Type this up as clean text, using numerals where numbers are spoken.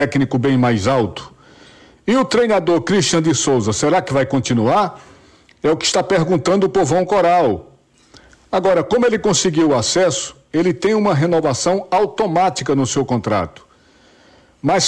técnico bem mais alto. E o treinador Christian de Souza, será que vai continuar? É o que está perguntando o povão coral. Agora, como ele conseguiu o acesso, ele tem uma renovação automática no seu contrato. Mas